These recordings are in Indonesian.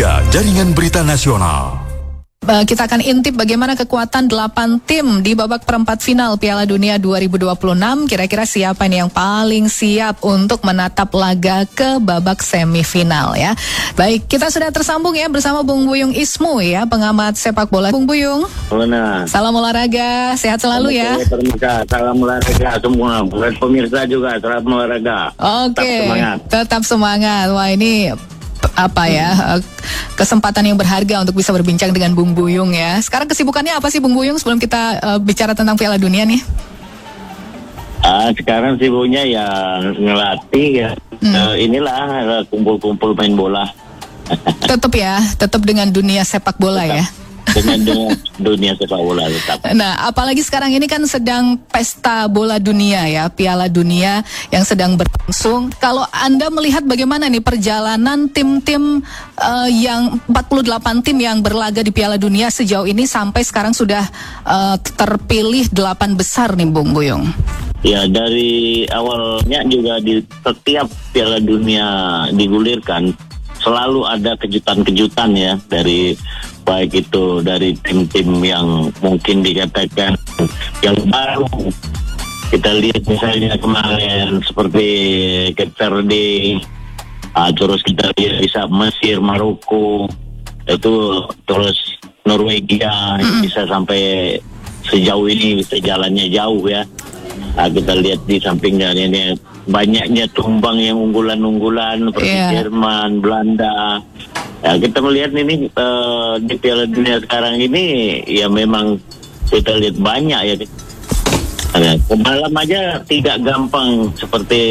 3 Jaringan Berita Nasional. Kita akan intip bagaimana kekuatan 8 tim di babak perempat final Piala Dunia 2026. Kira-kira siapa nih yang paling siap untuk menatap laga ke babak semifinal ya. Baik, kita sudah tersambung ya bersama Bung Buyung Ismu ya, pengamat sepak bola. Bung Buyung. Salam olahraga, sehat selalu ya. Salam olahraga semua, buat pemirsa juga salam olahraga. Oke, tetap semangat. Wah, ini apa ya, kesempatan yang berharga untuk bisa berbincang dengan Bung Buyung ya. Sekarang kesibukannya apa sih Bung Buyung sebelum kita bicara tentang Piala Dunia nih? Sekarang sibuknya ya ngelatih ya. Inilah kumpul-kumpul main bola. Tetap dengan dunia sepak bola ya. Dengan dunia sepak bola tetap. Nah, apalagi sekarang ini kan sedang pesta bola dunia ya, Piala Dunia yang sedang berlangsung. Kalau Anda melihat bagaimana nih perjalanan tim-tim yang 48 tim yang berlaga di Piala Dunia sejauh ini sampai sekarang sudah terpilih 8 besar nih Bung Buyung. Ya, dari awalnya juga di setiap Piala Dunia digulirkan selalu ada kejutan-kejutan ya, dari baik itu dari tim-tim yang mungkin dikatakan yang baru. Kita lihat misalnya kemarin seperti Cape Verde, terus kita lihat bisa Mesir, Maroko, itu terus Norwegia bisa sampai sejauh ini, bisa jalannya jauh ya. Kita lihat di sampingnya ini banyaknya tumbang yang unggulan-unggulan seperti Jerman, Belanda. Ya, kita melihat ini di Piala Dunia sekarang ini ya memang kita lihat banyak ya. Pemalam aja tidak gampang seperti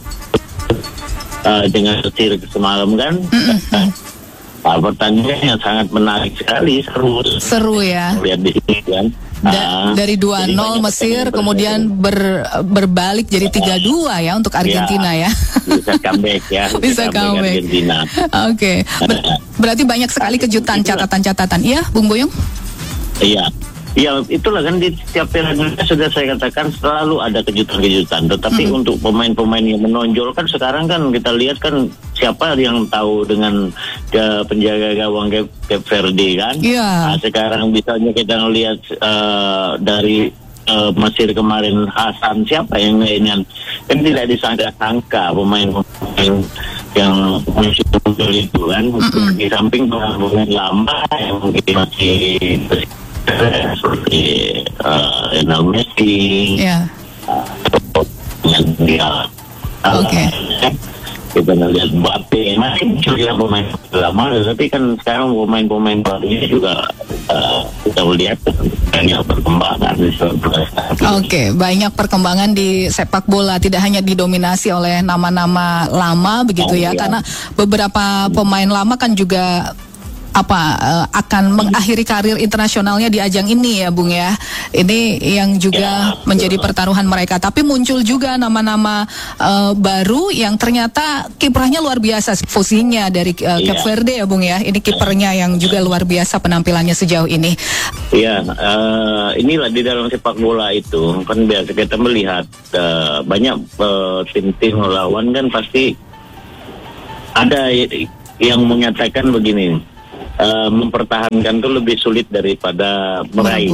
dengan Mesir semalam kan. Pertandingan yang sangat menarik sekali, seru ya. Lihat di sini kan. Dari 2-0 Mesir kemudian berbalik jadi 3-2 ya untuk Argentina ya. Bisa comeback ya. Bisa comeback. Argentina. Oke. Berarti banyak sekali kejutan, catatan-catatan. Iya, Bung Buyung? Iya. Ya, itulah kan di setiap Piala Dunia sudah saya katakan selalu ada kejutan-kejutan. Tetapi untuk pemain-pemain yang menonjol kan sekarang kan kita lihat kan siapa yang tahu dengan penjaga gawang Cape Verde kan. Nah, sekarang misalnya kita lihat dari Mesir kemarin Hasan, siapa yang ini kan tidak disangka-sangka pemain-pemain yang muncul itu kan. Di samping pemain lama yang mungkin masih seperti Lionel Messi, yang dia, kita lihat Mbappe, masih juga pemain lama, tapi kan sekarang pemain-pemain baru ini juga kita lihat banyak perkembangan. Banyak perkembangan di sepak bola, tidak hanya didominasi oleh nama-nama lama begitu ya, karena beberapa pemain lama kan juga akan mengakhiri karir internasionalnya di ajang ini ya Bung ya. Ini yang juga menjadi pertaruhan mereka. Tapi muncul juga nama-nama baru yang ternyata kiprahnya luar biasa. Fusinya dari Cape Verde ya Bung ya. Ini kipernya yang juga luar biasa penampilannya sejauh ini. Iya, inilah di dalam sepak bola itu kan biasa kita melihat banyak tim-tim lawan kan pasti ada yang menyatakan begini. Mempertahankan itu lebih sulit daripada meraih.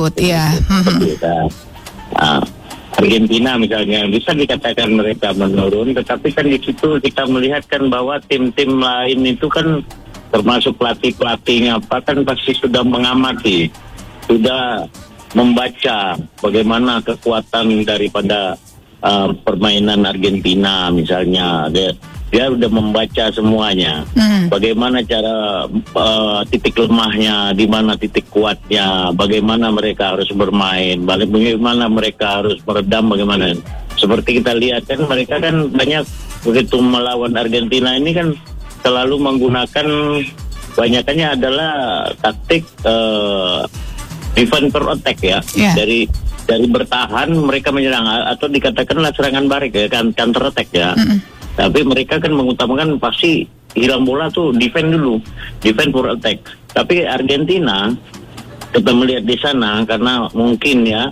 Argentina misalnya bisa dikatakan mereka menurun, tetapi kan di situ kita melihat kan bahwa tim-tim lain itu kan termasuk pelatih-pelatihnya kan pasti sudah mengamati, sudah membaca bagaimana kekuatan daripada permainan Argentina misalnya. Dia udah membaca semuanya. Bagaimana cara titik lemahnya, di mana titik kuatnya, bagaimana mereka harus bermain, bagaimana mereka harus meredam, bagaimana. Seperti kita lihat kan mereka kan banyak begitu melawan Argentina ini kan selalu menggunakan banyakannya adalah taktik defend per attack ya. Dari bertahan mereka menyerang atau dikatakanlah serangan balik ya, counter attack ya. Tapi mereka kan mengutamakan pasti hilang bola tuh defend dulu, defend for attack. Tapi Argentina kita melihat di sana karena mungkin ya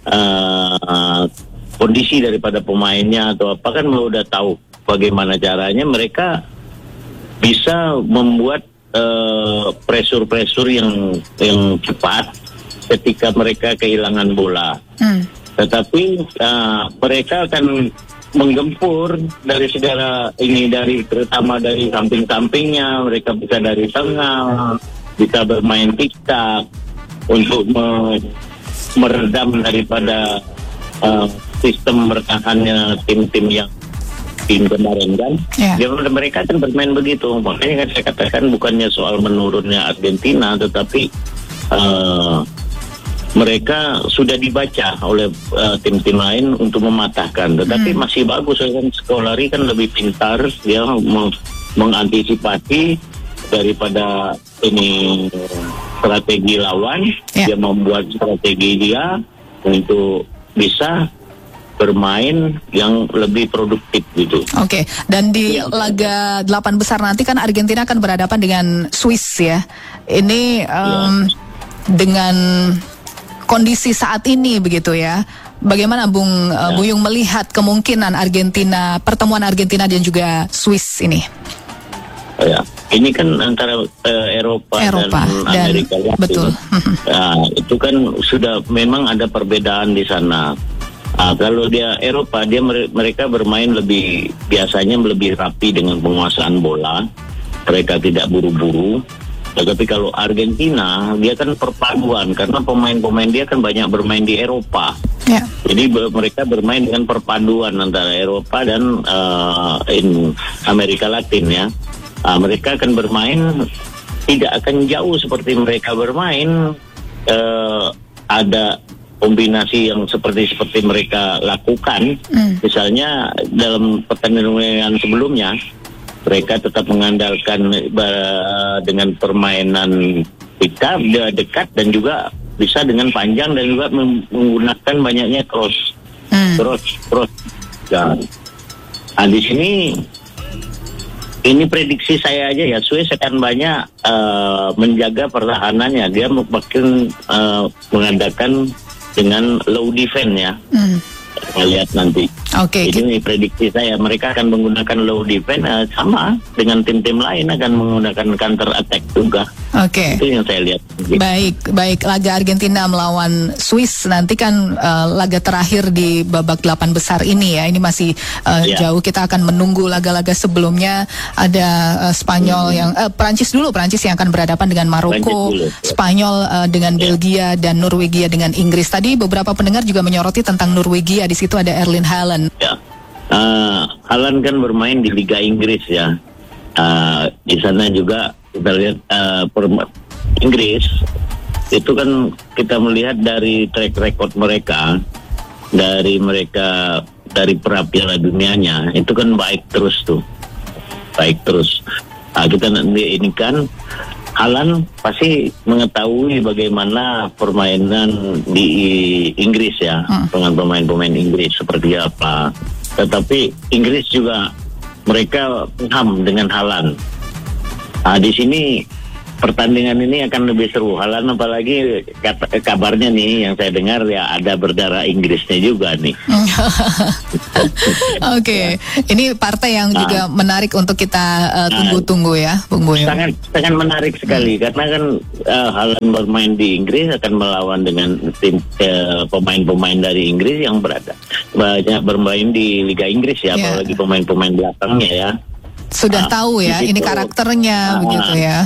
kondisi daripada pemainnya atau apa kan udah tahu bagaimana caranya mereka bisa membuat pressure yang cepat ketika mereka kehilangan bola. Tetapi mereka akan menggempur dari segala ini, terutama dari samping-sampingnya. Mereka bisa dari tengah, bisa bermain tiktak untuk meredam daripada sistem bertahannya tim-tim yang tim kemarin kan. Mereka kan bermain begitu. Makanya kan saya katakan bukannya soal menurunnya Argentina, tetapi mereka sudah dibaca oleh tim-tim lain untuk mematahkan. Tetapi masih bagus kan, Scolari kan lebih pintar, dia mengantisipasi daripada ini strategi lawan. Dia membuat strategi dia untuk bisa bermain yang lebih produktif gitu. Oke, dan di laga 8 besar nanti kan Argentina akan berhadapan dengan Swiss ya. Ini dengan kondisi saat ini begitu ya. Bagaimana Buyung melihat kemungkinan pertemuan Argentina dan juga Swiss ini? Ini kan antara Eropa dan Amerika Latin. Betul. Itu kan sudah memang ada perbedaan di sana. Kalau dia Eropa, mereka bermain biasanya lebih rapi dengan penguasaan bola. Mereka tidak buru-buru. Tetapi kalau Argentina, dia kan perpaduan karena pemain-pemain dia kan banyak bermain di Eropa. Jadi mereka bermain dengan perpaduan antara Eropa dan Amerika Latin ya. Mereka akan bermain tidak akan jauh seperti mereka bermain. Ada kombinasi yang seperti mereka lakukan. Misalnya dalam pertandingan sebelumnya, mereka tetap mengandalkan dengan permainan dekat dan juga bisa dengan panjang dan juga menggunakan banyaknya cross. Di sini ini prediksi saya aja ya, Swiss akan banyak menjaga pertahanannya. Dia makin mengadakan dengan low defense ya. Kita lihat nanti. Ini prediksi saya, mereka akan menggunakan low defense sama dengan tim-tim lain akan menggunakan counter attack juga. Itu yang saya lihat. Baik. Laga Argentina melawan Swiss nanti kan laga terakhir di babak 8 besar ini ya. Ini masih jauh. Kita akan menunggu laga-laga sebelumnya. Ada Spanyol Prancis yang akan berhadapan dengan Maroko, Spanyol dengan Belgia dan Norwegia dengan Inggris. Tadi beberapa pendengar juga menyoroti tentang Norwegia. Di situ ada Erling Haaland. Haaland kan bermain di Liga Inggris ya. Di sana juga kita lihat Inggris itu kan kita melihat dari track record mereka dari pra Piala Dunianya itu kan baik terus. Kita nanti ini kan Haaland pasti mengetahui bagaimana permainan di Inggris ya, dengan pemain-pemain Inggris seperti apa. Tetapi Inggris juga mereka paham dengan Haaland. Di sini pertandingan ini akan lebih seru. Haaland apalagi kabarnya nih yang saya dengar ya ada berdarah Inggrisnya juga nih. Ini partai yang juga menarik untuk kita tunggu-tunggu ya, Bung Buyung. Sangat menarik sekali karena kan Haaland bermain di Inggris akan melawan dengan tim pemain-pemain dari Inggris yang banyak bermain di Liga Inggris ya, apalagi pemain-pemain belakangnya ya. Sudah tahu ya, ini karakternya begitu ya.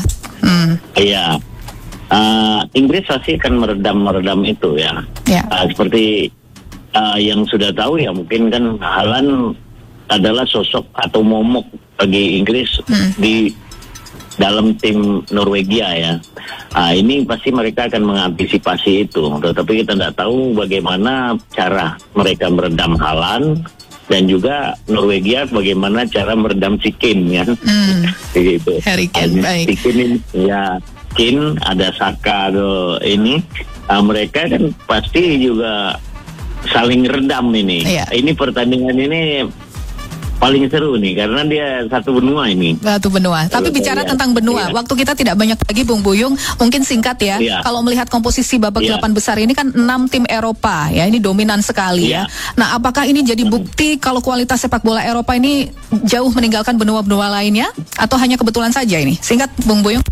Inggris pasti akan meredam itu ya. Seperti yang sudah tahu ya, mungkin kan Haaland adalah sosok atau momok bagi Inggris di dalam tim Norwegia ya. Ini pasti mereka akan mengantisipasi itu. Tetapi kita tidak tahu bagaimana cara mereka meredam Haaland. Dan juga Norwegia bagaimana cara meredam si Kane ya. Gitu. Harry Kane, baik. Kane, ada Saka ini. Mereka kan pasti juga saling redam ini. Ini pertandingan ini paling seru nih karena dia satu benua ini. Satu benua. Tapi bicara tentang benua, waktu kita tidak banyak lagi, Bung Buyung. Mungkin singkat ya. Kalau melihat komposisi babak 8 besar ini kan 6 tim Eropa ya, ini dominan sekali ya. Nah, apakah ini jadi bukti kalau kualitas sepak bola Eropa ini jauh meninggalkan benua-benua lainnya atau hanya kebetulan saja ini? Singkat, Bung Buyung.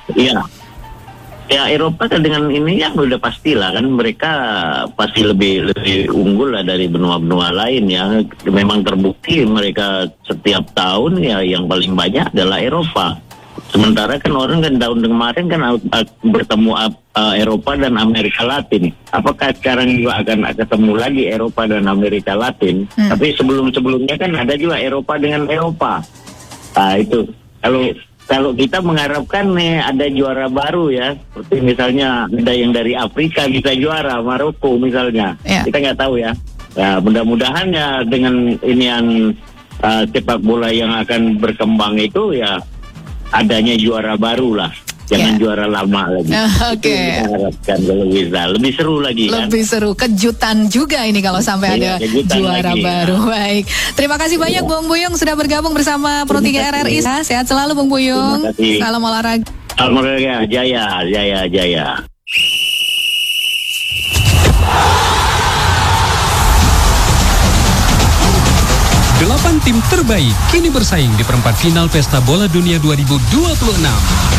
Iya. Ya Eropa kan dengan ini ya udah pastilah kan mereka pasti lebih unggul lah dari benua-benua lain ya. Memang terbukti mereka setiap tahun ya yang paling banyak adalah Eropa. Sementara kan orang kan tahun kemarin kan bertemu Eropa dan Amerika Latin. Apakah sekarang juga akan ketemu lagi Eropa dan Amerika Latin? Tapi sebelum-sebelumnya kan ada juga Eropa dengan Eropa. Nah itu kalau kita mengharapkan nih ada juara baru ya, seperti misalnya ada yang dari Afrika bisa juara, Maroko misalnya, kita nggak tahu ya. Ya mudah-mudahan ya dengan inian sepak bola yang akan berkembang itu ya adanya juara baru lah, jangan juara lama lagi. Oke. Kita harapkan kalau bisa lebih seru lagi kan. Lebih seru, kejutan juga ini kalau sampai ada juara lagi, baru. Baik, terima kasih banyak Bung Buyung sudah bergabung bersama Pro 3 RRI. Sehat selalu Bung Buyung. Salam olahraga. Salam olahraga, jaya. 8 tim terbaik kini bersaing di perempat final Pesta Bola Dunia 2026.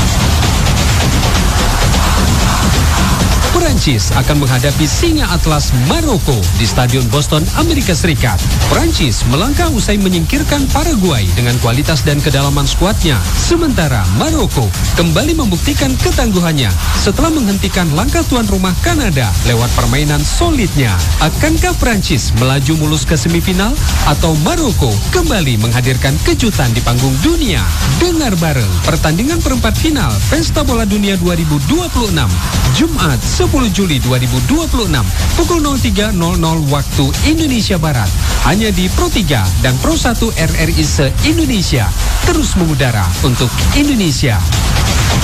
Perancis akan menghadapi Singa Atlas Maroko di Stadion Boston, Amerika Serikat. Perancis melangkah usai menyingkirkan Paraguay dengan kualitas dan kedalaman skuadnya. Sementara Maroko kembali membuktikan ketangguhannya setelah menghentikan langkah tuan rumah Kanada lewat permainan solidnya. Akankah Perancis melaju mulus ke semifinal atau Maroko kembali menghadirkan kejutan di panggung dunia? Dengar bareng pertandingan perempat final Pesta Bola Dunia 2026 Jumat 10 Juli 2026 pukul 03.00 waktu Indonesia Barat hanya di Pro 3 dan Pro 1 RRI se-Indonesia, terus mengudara untuk Indonesia.